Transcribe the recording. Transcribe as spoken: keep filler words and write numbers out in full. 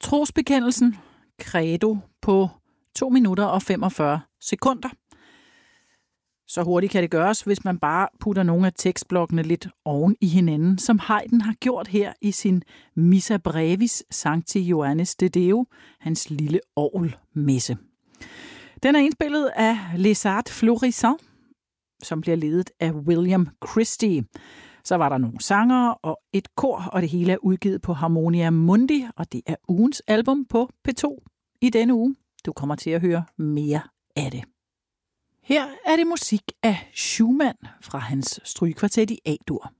Trosbekendelsen, credo, på to minutter og femogfyrre sekunder. Så hurtigt kan det gøres, hvis man bare putter nogle af tekstblokkene lidt oven i hinanden, som Haydn har gjort her i sin Missa Brevis Sancti Johannes de Deo, hans lille orgelmesse. Den er indspillet af Les Arts Florissants, som bliver ledet af William Christie. Så var der nogle sangere og et kor, og det hele er udgivet på Harmonia Mundi, og det er ugens album på P to i denne uge. Du kommer til at høre mere af det. Her er det musik af Schumann fra hans strygekvartet i A-dur.